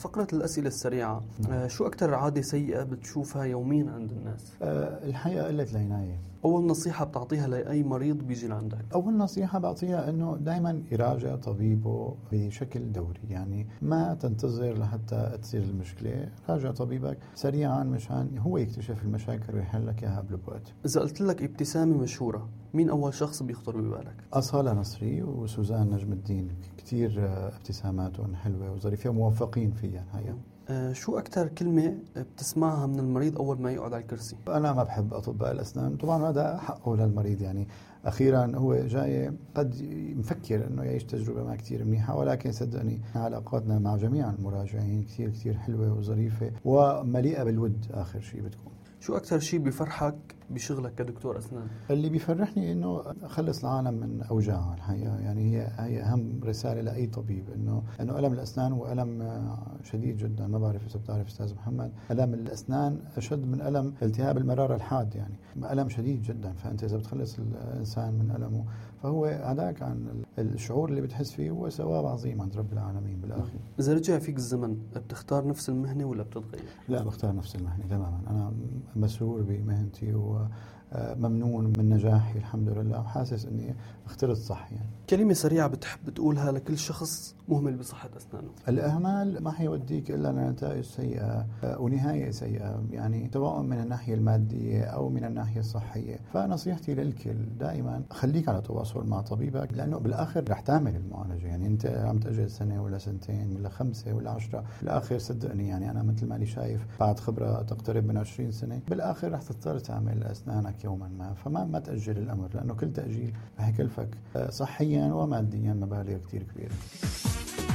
فقرة الأسئلة السريعة. شو أكتر عادة سيئة بتشوفها يوميا عند الناس؟ الحقيقة قلة العناية. أول نصيحة بتعطيها لأي مريض بيجي لعندك؟ أول نصيحة بعطيها أنه دائما يراجع طبيبه بشكل دوري، يعني ما تنتظر لحتى تصير المشكلة، راجع طبيبك سريعا مشان هو يكتشف المشاكل ويحل لك إياها قبل بوقت. إذا قلت لك ابتسامة مشهورة، مين أول شخص بيخطر ببالك؟ أصالة نصري وسوزان نجم الدين، كتير ابتساماتهم حلوة وظريفة وموفقين فيها الحقيقة. شو أكتر كلمة بتسمعها من المريض أول ما يقعد على الكرسي؟ أنا ما بحب أطباء الأسنان، طبعا هذا حقه للمريض، يعني أخيرا هو جاي قد مفكر أنه يعيش تجربة ما كتير منيحة، ولكن صدقني علاقاتنا مع جميع المراجعين كتير كتير حلوة وظريفة ومليئة بالود. آخر شيء بتكون شو أكتر شيء بيفرحك بشغلك كدكتور أسنان؟ اللي بيفرحني إنه أخلص العالم من أوجاعها الحقيقة، يعني هي أهم رسالة لأي طبيب، إنه ألم الأسنان هو ألم شديد جدا. ما بعرف إذا بتعرف أستاذ محمد، ألم الأسنان أشد من ألم التهاب المرارة الحاد، يعني ألم شديد جدا. فأنت إذا بتخلص الإنسان من ألمه فهو هذاك عن الشعور اللي بتحس فيه هو ثواب عظيم عند رب العالمين بالآخر. إذا رجع فيك الزمن بتختار نفس المهنة ولا بتتغير؟ لا، بختار نفس المهنة تماما. أنا مسرور بمهنتي وممنون من نجاحي الحمد لله، وحاسس أني اخترت صح. يعني كلمة سريعة بتحب تقولها لكل شخص مهمل بصحة أسنانه؟ الإهمال ما حيوديك إلا لنتائج سيئة ونهاية سيئة، يعني سواء من الناحية المادية أو من الناحية الصحية. فنصيحتي للكل دائما خليك على تواصل مع طبيبك، لأنه بالآخر رح تعمل المعالجة. يعني أنت عم تأجل سنة ولا سنتين ولا 5 ولا 10، بالآخر صدقني يعني أنا مثل ما لي شايف بعد خبرة تقترب من 20 سنة بالآخر رح تضطر تعمل أسنانك يوما ما. فما تأجل الأمر، لأنه كل تأجيل رح يكلفك صحيا وماديا مبالغ كتير كبيرة.